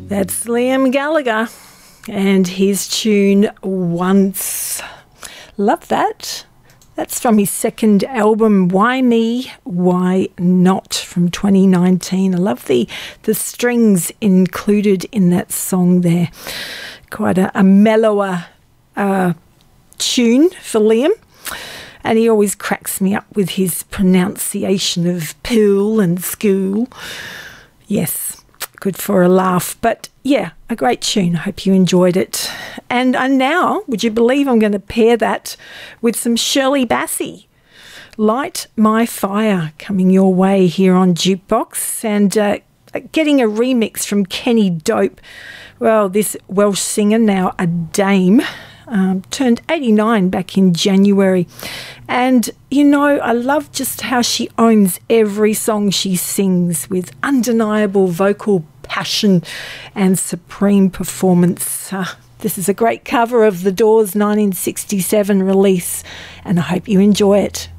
That's Liam Gallagher and his tune Once. Love that. That's from his second album, Why Me, Why Not, from 2019. I love the strings included in that song there. Quite a mellower tune for Liam. And he always cracks me up with his pronunciation of pool and school. Yes, good for a laugh. But yeah, a great tune. I hope you enjoyed it. And now, would you believe I'm going to pair that with some Shirley Bassey. Light My Fire, coming your way here on Jukebox. And getting a remix from Kenny Dope. Well, this Welsh singer, now a dame, turned 89 back in January. And, you know, I love just how she owns every song she sings with undeniable vocal passion and supreme performance. This is a great cover of The Doors' 1967 release, and I hope you enjoy it.